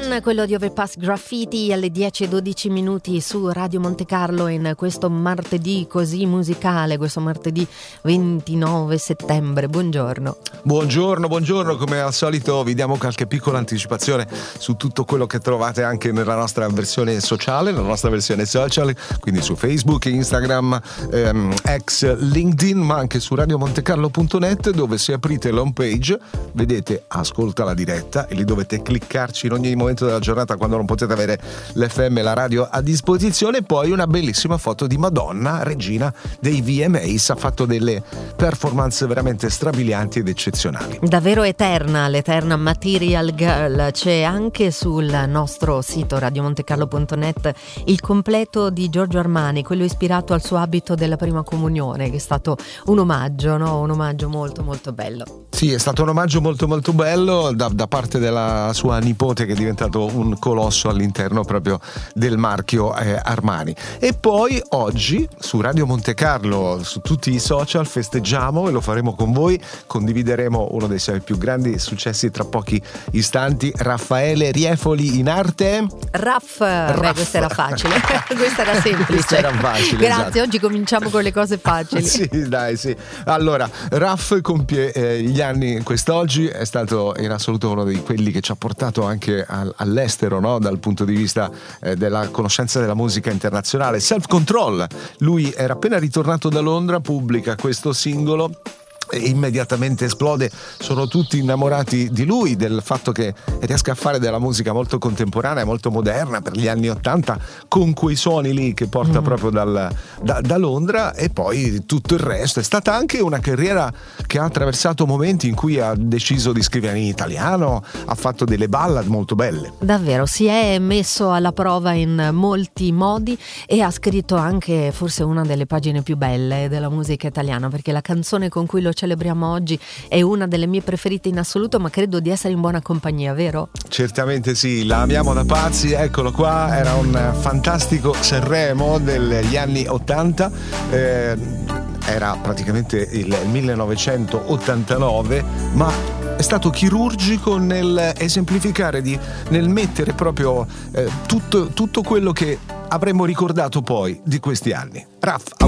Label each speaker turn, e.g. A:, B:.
A: One, quello di Overpass Graffiti alle 10:12 minuti su Radio Monte Carlo in questo martedì così musicale, questo martedì 29 settembre. Buongiorno.
B: Buongiorno, come al solito vi diamo qualche piccola anticipazione su tutto quello che trovate anche nella nostra versione sociale, la nostra versione social, quindi su Facebook, Instagram, ex LinkedIn, ma anche su radiomontecarlo.net, dove se aprite l'home page vedete ascolta la diretta e lì dovete cliccarci in ogni momento della giornata quando non potete avere l'FM e la radio a disposizione. Poi una bellissima foto di Madonna, regina dei VMAs, ha fatto delle performance veramente strabilianti ed eccezionali.
A: Davvero eterna, l'eterna Material Girl. C'è anche sul nostro sito radiomontecarlo.net il completo di Giorgio Armani, quello ispirato al suo abito della prima comunione, che è stato un omaggio, no? Un omaggio molto molto bello.
B: Sì, è stato un omaggio molto molto bello da parte della sua nipote, che è diventato un colosso all'interno proprio del marchio Armani. E poi oggi su Radio Monte Carlo, su tutti i social, festeggiamo e lo faremo con voi, condivideremo uno dei suoi più grandi successi tra pochi istanti. Raffaele Riefoli in arte.
A: Raff. Beh, questa era facile. Questa era semplice.
B: Questa era facile.
A: Grazie,
B: esatto.
A: Oggi cominciamo con le cose facili.
B: Sì, dai, sì. Allora, Raff compie gli anni quest'oggi, è stato in assoluto uno di quelli che ci ha portato anche all'estero, no? Dal punto di vista della conoscenza della musica internazionale. Self Control, lui era appena ritornato da Londra, pubblica questo singolo e immediatamente esplode. Sono tutti innamorati di lui, del fatto che riesca a fare della musica molto contemporanea, molto moderna per gli anni '80, con quei suoni lì che porta proprio da Londra. E poi tutto il resto. È stata anche una carriera che ha attraversato momenti in cui ha deciso di scrivere in italiano, ha fatto delle ballad molto belle.
A: Davvero, si è messo alla prova in molti modi e ha scritto anche forse una delle pagine più belle della musica italiana, perché la canzone con cui lo celebriamo oggi è una delle mie preferite in assoluto, ma credo di essere in buona compagnia, vero?
B: Certamente sì, la amiamo da pazzi, eccolo qua, era un fantastico Sanremo degli anni '80, era praticamente il 1989, ma è stato chirurgico nel esemplificare, nel mettere proprio tutto quello che avremmo ricordato poi di questi anni. Raff